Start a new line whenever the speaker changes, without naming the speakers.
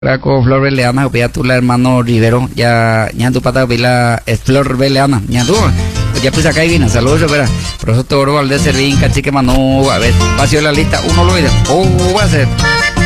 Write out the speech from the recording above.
Craco Flor Beleana, opía tú la hermano Rivero, ya tu pata opila es Flor Beleana, ya tú, ya pues acá y vino, saludos, espera, por eso te oro al de Servín, cachique mano, a ver, vacío la lista, uno lo dirá, va a ser.